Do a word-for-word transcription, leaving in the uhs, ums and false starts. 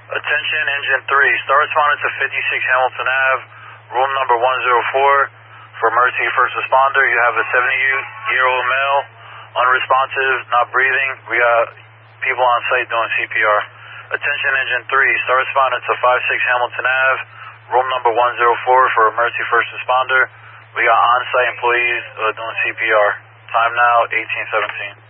Attention, engine three. Star responding to fifty-six Hamilton Avenue, room number one oh four. For emergency first responder, you have a seventy-year-old male, unresponsive, not breathing. We got people on site doing C P R. Attention, engine three. Star responding to fifty-six Hamilton Avenue, room number one oh four. For emergency first responder, we got on-site employees uh, doing C P R. Time now, eighteen seventeen.